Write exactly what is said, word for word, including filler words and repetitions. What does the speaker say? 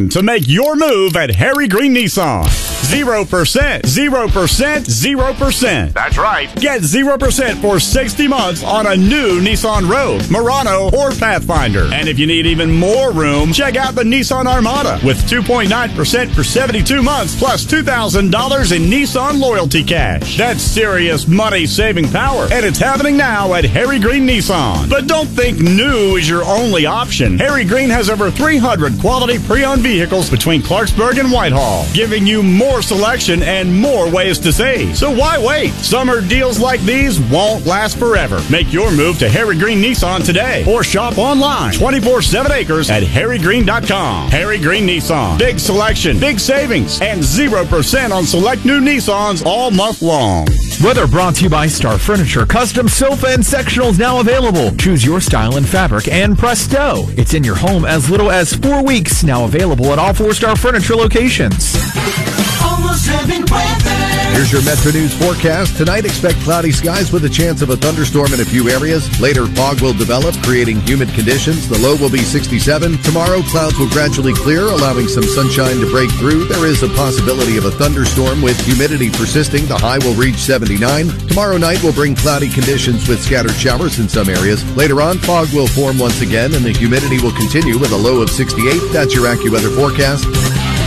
reason to make your move at Harry Green Nissan. Zero percent, zero percent, zero percent. That's right. Get zero percent for sixty months on a new Nissan Rogue, Murano, or Pathfinder. And if you need even more room, check out the Nissan Armada with two point nine percent for seventy-two months plus two thousand dollars in Nissan loyalty cash. That's serious money-saving power, and it's happening now at Harry Green Nissan. But don't think new is your only option. Harry Green has over three hundred quality pre-owned vehicles between Clarksburg and Whitehall, giving you more selection and more ways to save. So why wait? Summer deals like these won't last forever. Make your move to Harry Green Nissan today or shop online twenty-four seven acres at harry green dot com. Harry Green Nissan. Big selection, big savings, and zero percent on select new Nissans all month long. Weather brought to you by Star Furniture. Custom sofa and sectionals now available. Choose your style and fabric, and presto, it's in your home as little as four weeks. Now available at all four Star Furniture locations. Almost heaven weather. Here's your Metro News forecast. Tonight, expect cloudy skies with a chance of a thunderstorm in a few areas. Later, fog will develop, creating humid conditions. The low will be sixty-seven. Tomorrow, clouds will gradually clear, allowing some sunshine to break through. There is a possibility of a thunderstorm with humidity persisting. The high will reach seventy-nine. Tomorrow night will bring cloudy conditions with scattered showers in some areas. Later on, fog will form once again, and the humidity will continue with a low of sixty-eight. That's your AccuWeather forecast.